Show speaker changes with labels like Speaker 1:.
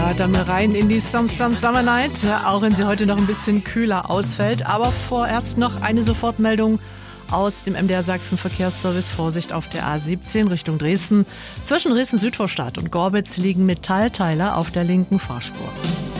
Speaker 1: Ja, dann mal rein in die Summer Night, auch wenn sie heute noch ein bisschen kühler ausfällt. Aber vorerst noch eine Sofortmeldung aus dem MDR Sachsen Verkehrsservice. Vorsicht auf der A17 Richtung Dresden. Zwischen Dresden Südvorstadt und Gorbitz liegen Metallteile auf der linken Fahrspur.